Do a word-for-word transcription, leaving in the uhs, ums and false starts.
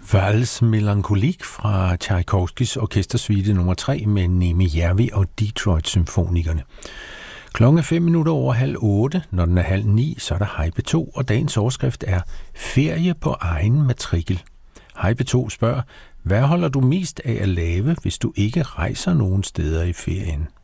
Valse Melancholique fra Tchaikovskys orkestersuite nummer tre med Nemi Järvi og Detroit-symfonikerne. Klokken er fem minutter over halv otte. Når den er halv ni, så er der Hej P to, og dagens overskrift er Ferie på egen matrikel. Hej P to spørger, hvad holder du mest af at lave, hvis du ikke rejser nogen steder i ferien?